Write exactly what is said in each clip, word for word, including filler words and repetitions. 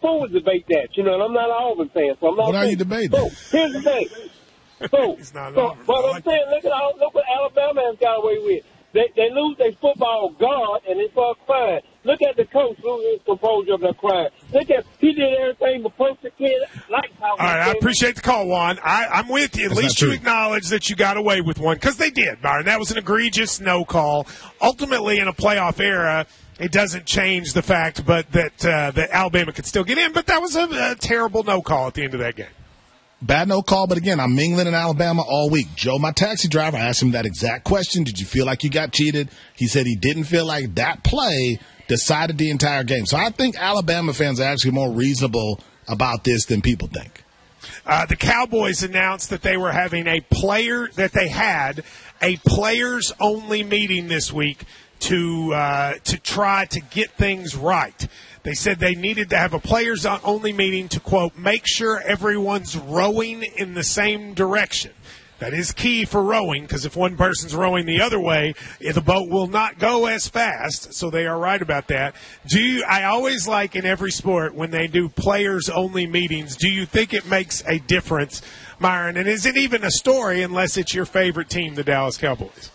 fool to debate that, you know, and I'm not an Auburn fan, so I'm not. What are you debating? So, here's the thing. So, He's not so Auburn. but I I'm like saying, look at all, look what Alabama has got away with. They they lose their football guard, and it's all crying. Look at the coach losing his composure of their crying. Look at he did everything but punch the kid. Like how All right, I appreciate the call, Juan. I, I'm with you. At That's least not you true. acknowledge that you got away with one, because they did, Byron. That was an egregious no call. Ultimately, in a playoff era, it doesn't change the fact, but that uh, that Alabama could still get in. But that was a, a terrible no call at the end of that game. Bad no call, but again, I'm mingling in Alabama all week. Joe, my taxi driver, I asked him that exact question. Did you feel like you got cheated? He said he didn't feel like that play decided the entire game. So I think Alabama fans are actually more reasonable about this than people think. Uh, the Cowboys announced that they were having a player, that they had a players-only meeting this week to uh, to try to get things right. They said they needed to have a players-only meeting to, quote, make sure everyone's rowing in the same direction. That is key for rowing, because if one person's rowing the other way, the boat will not go as fast. So they are right about that. Do you? I always like in every sport when they do players-only meetings, do you think it makes a difference, Myron? And is it even a story unless it's your favorite team, the Dallas Cowboys?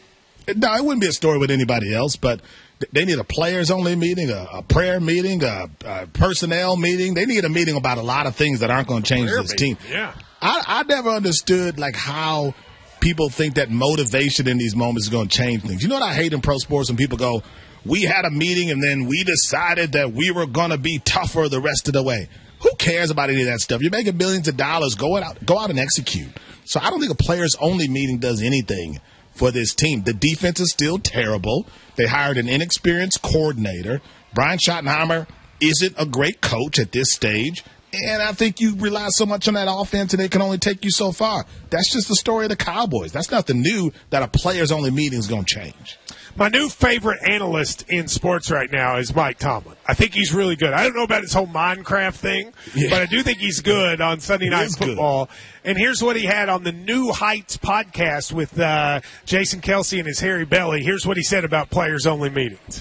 No, it wouldn't be a story with anybody else, but they need a players-only meeting, a, a prayer meeting, a, a personnel meeting. They need a meeting about a lot of things that aren't going to change Prayer this meeting, team. Yeah. I, I never understood, like, how people think that motivation in these moments is going to change things. You know what I hate in pro sports when people go, we had a meeting and then we decided that we were going to be tougher the rest of the way. Who cares about any of that stuff? You're making billions of dollars. Go out, go out and execute. So I don't think a players-only meeting does anything for this team. The defense is still terrible. They hired an inexperienced coordinator. Brian Schottenheimer isn't a great coach at this stage. And I think you rely so much on that offense, and it can only take you so far. That's just the story of the Cowboys. That's nothing new that a players-only meeting is going to change. My new favorite analyst in sports right now is Mike Tomlin. I think he's really good. I don't know about his whole Minecraft thing, yeah. but I do think he's good on Sunday Night Football. Good. And here's what he had on the New Heights podcast with uh, Jason Kelsey and his Harry Belly. Here's what he said about players-only meetings.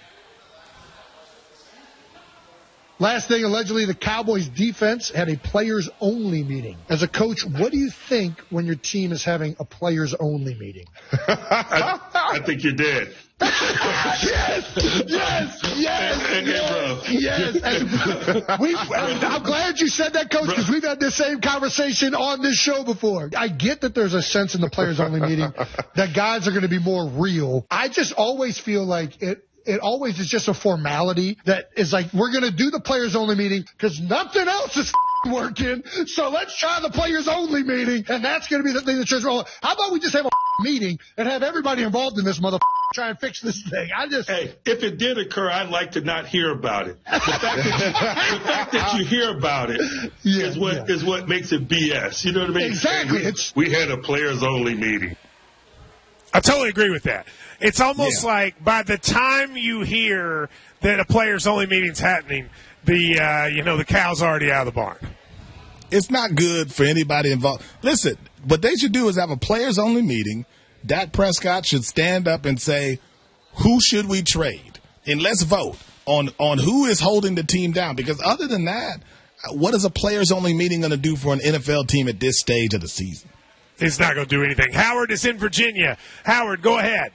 Last thing, allegedly, the Cowboys defense had a players-only meeting. As a coach, what do you think when your team is having a players-only meeting? I, I think you're dead. yes, yes, yes, and, and, yes, and yes. And we, I'm glad you said that, Coach, because we've had this same conversation on this show before. I get that there's a sense in the players-only meeting that guys are going to be more real. I just always feel like it. It always is just a formality that is like, we're going to do the players-only meeting because nothing else is working, so let's try the players-only meeting, and that's going to be the thing that shows roll. How about we just have a meeting and have everybody involved in this mother try and fix this thing? I just Hey, if it did occur, I'd like to not hear about it. The fact that you, the fact that you hear about it yeah, is what yeah. is what makes it B S. You know what I mean? Exactly. Hey, It's, we, we had a players-only meeting. I totally agree with that. It's almost yeah. like by the time you hear that a players-only meeting's happening, the uh, you know the cow's already out of the barn. It's not good for anybody involved. Listen, what they should do is have a players-only meeting. Dak Prescott should stand up and say, who should we trade? And let's vote on, on who is holding the team down. Because other than that, what is a players-only meeting going to do for an N F L team at this stage of the season? It's not going to do anything. Howard is in Virginia. Howard, go ahead.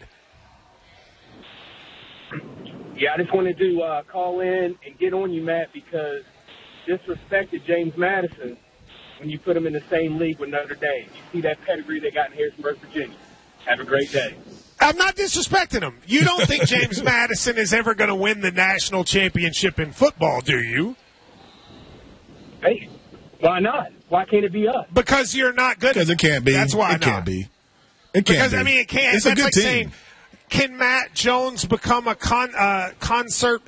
Yeah, I just wanted to uh, call in and get on you, Matt, because disrespected James Madison when you put him in the same league with Notre Dame. You see that pedigree they got in Harrisonburg, Virginia. Have a great day. I'm not disrespecting him. You don't think James Madison is ever going to win the national championship in football, do you? Hey, why not? Why can't it be us? Because you're not good. Because it can't be. That's why it not. can't be. It can't because, be. I mean, it can't. It's That's a good like team. saying, can Matt Jones become a con, uh, concert